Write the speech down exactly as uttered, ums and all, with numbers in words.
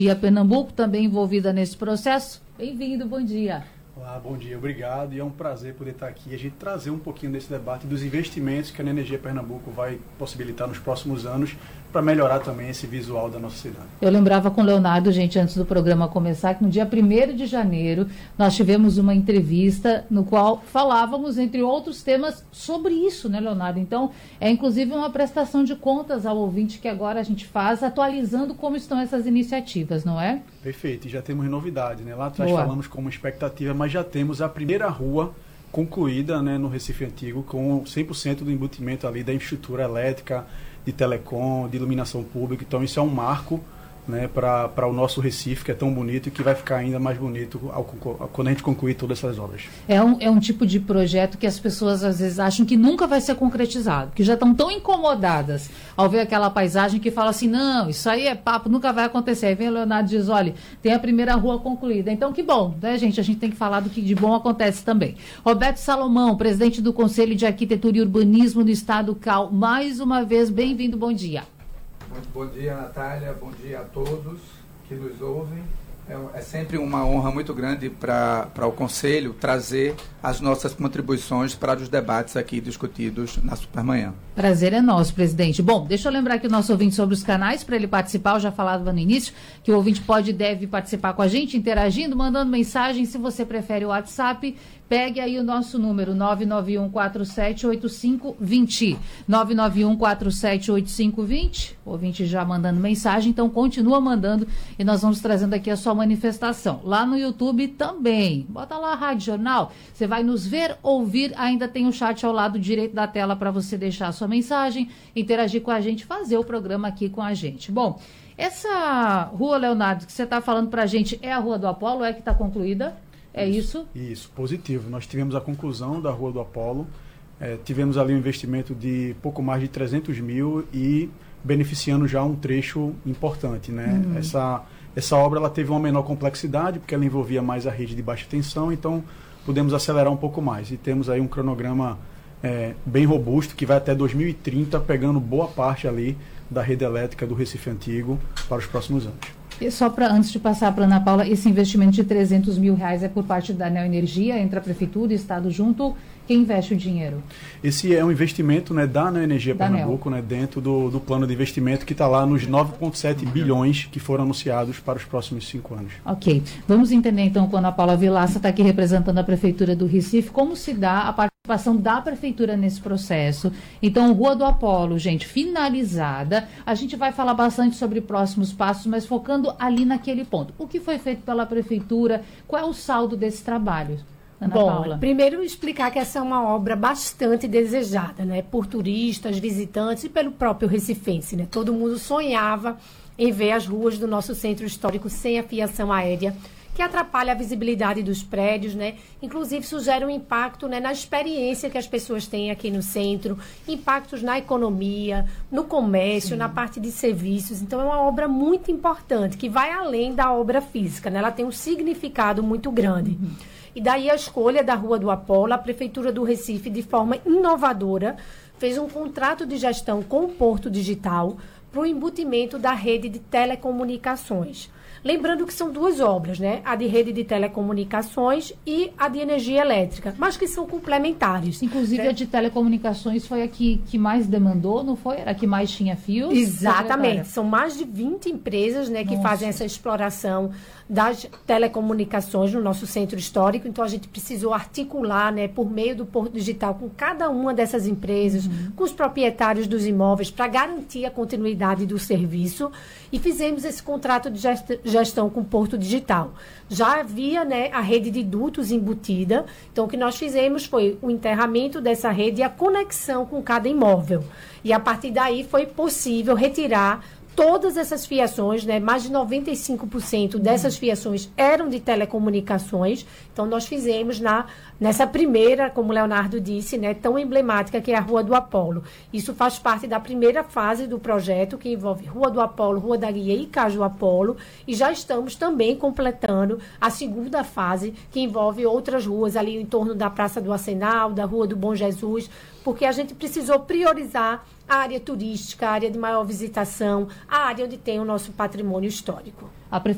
E a Pernambuco também envolvida nesse processo. Bem-vindo, bom dia. Olá, bom dia, obrigado. E é um prazer poder estar aqui e a gente trazer um pouquinho desse debate dos investimentos que a Neoenergia Pernambuco vai possibilitar nos próximos anos para melhorar também esse visual da nossa cidade. Eu lembrava com o Leonardo, gente, antes do programa começar, que no dia primeiro de janeiro nós tivemos uma entrevista no qual falávamos, entre outros temas, sobre isso, né, Leonardo? Então, é inclusive uma prestação de contas ao ouvinte que agora a gente faz, atualizando como estão essas iniciativas, não é? Perfeito, e já temos novidade, né? Lá atrás Boa. falamos como expectativa, mas já temos a primeira rua concluída, né, no Recife Antigo, com cem por cento do embutimento ali da infraestrutura elétrica, de telecom, de iluminação pública. Então isso é um marco, né, para o nosso Recife, que é tão bonito e que vai ficar ainda mais bonito ao, ao, quando a gente concluir todas essas obras. É um, é um tipo de projeto que as pessoas às vezes acham que nunca vai ser concretizado, que já estão tão incomodadas ao ver aquela paisagem que fala assim, não, isso aí é papo, nunca vai acontecer. Aí vem o Leonardo e diz, olha, tem a primeira rua concluída. Então que bom, né, gente? A gente tem que falar do que de bom acontece também. Roberto Salomão, presidente do Conselho de Arquitetura e Urbanismo do Estado C A U, mais uma vez, bem-vindo, bom dia. Muito bom dia, Natália. Bom dia a todos que nos ouvem. É, é sempre uma honra muito grande para o Conselho trazer as nossas contribuições para os debates aqui discutidos na Supermanhã. Prazer é nosso, presidente. Bom, deixa eu lembrar aqui o nosso ouvinte sobre os canais para ele participar. Eu já falava no início que o ouvinte pode e deve participar com a gente, interagindo, mandando mensagem. Se você prefere o WhatsApp, pegue aí o nosso número nove nove um quatro sete oito cinco dois zero. nove nove um quatro sete oito cinco dois zero. O ouvinte já mandando mensagem, então continua mandando e nós vamos trazendo aqui a sua manifestação. Lá no YouTube também. Bota lá a Rádio Jornal. Você vai nos ver, ouvir. Ainda tem o chat ao lado direito da tela para você deixar a sua mensagem, interagir com a gente, fazer o programa aqui com a gente. Bom, essa rua, Leonardo, que você está falando para a gente, é a Rua do Apolo? É que está concluída? É isso? Isso, isso, positivo. Nós tivemos a conclusão da Rua do Apolo, é, tivemos ali um investimento de pouco mais de trezentos mil e beneficiando já um trecho importante, né? Uhum. Essa, essa obra ela teve uma menor complexidade, porque ela envolvia mais a rede de baixa tensão, então pudemos acelerar um pouco mais. E temos aí um cronograma é, bem robusto, que vai até dois mil e trinta, pegando boa parte ali da rede elétrica do Recife Antigo para os próximos anos. E só para, antes de passar para a Ana Paula, esse investimento de trezentos mil reais é por parte da Neoenergia, entre a Prefeitura e o Estado junto? Quem investe o dinheiro? Esse é um investimento, né, da Neoenergia Pernambuco, né, dentro do, do plano de investimento que está lá nos nove vírgula sete bilhões que foram anunciados para os próximos cinco anos. Ok. Vamos entender então, quando a Ana Paula Vilaça está aqui representando a Prefeitura do Recife, como se dá a participação da Prefeitura nesse processo. Então, Rua do Apolo, gente, finalizada. A gente vai falar bastante sobre próximos passos, mas focando ali naquele ponto. O que foi feito pela Prefeitura? Qual é o saldo desse trabalho? Ana Bom, Paula. Primeiro explicar que essa é uma obra bastante desejada, né, por turistas, visitantes e pelo próprio recifense, né? Todo mundo sonhava em ver as ruas do nosso centro histórico sem a fiação aérea, que atrapalha a visibilidade dos prédios, né? Inclusive sugere um impacto, né, na experiência que as pessoas têm aqui no centro, impactos na economia, no comércio, Sim. na parte de serviços. Então é uma obra muito importante, que vai além da obra física, né? Ela tem um significado muito grande. Uhum. E daí a escolha da Rua do Apolo, a Prefeitura do Recife, de forma inovadora, fez um contrato de gestão com o Porto Digital para o embutimento da rede de telecomunicações. Lembrando que são duas obras, né? A de rede de telecomunicações e a de energia elétrica, mas que são complementares. Inclusive, né? A de telecomunicações foi a que, que mais demandou, não foi? Era a que mais tinha fios? Exatamente. São mais de vinte empresas, né, que Nossa. fazem essa exploração das telecomunicações no nosso centro histórico. Então, a gente precisou articular, né, por meio do Porto Digital com cada uma dessas empresas, uhum. com os proprietários dos imóveis, para garantir a continuidade do serviço. E fizemos esse contrato de gestão com o Porto Digital. Já havia, né, a rede de dutos embutida. Então, o que nós fizemos foi o enterramento dessa rede e a conexão com cada imóvel. E, a partir daí, foi possível retirar todas essas fiações, né, mais de noventa e cinco por cento dessas fiações eram de telecomunicações. Então, nós fizemos na, nessa primeira, como o Leonardo disse, né, tão emblemática, que é a Rua do Apolo. Isso faz parte da primeira fase do projeto, que envolve Rua do Apolo, Rua da Guia e Caju Apolo. E já estamos também completando a segunda fase, que envolve outras ruas ali em torno da Praça do Arsenal, da Rua do Bom Jesus, porque a gente precisou priorizar a área turística, a área de maior visitação, a área onde tem o nosso patrimônio histórico. A prefeitura